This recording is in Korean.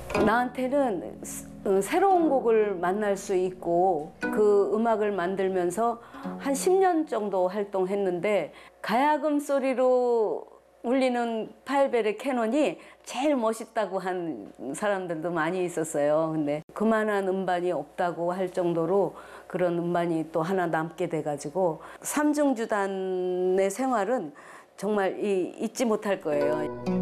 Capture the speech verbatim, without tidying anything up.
나한테는 새로운 곡을 만날 수 있고 그 음악을 만들면서 한 십 년 정도 활동했는데 가야금 소리로 울리는 파일벨의 캐논이 제일 멋있다고 한 사람들도 많이 있었어요. 근데 그만한 음반이 없다고 할 정도로 그런 음반이 또 하나 남게 돼가지고 삼중주단의 생활은 정말 잊지 못할 거예요.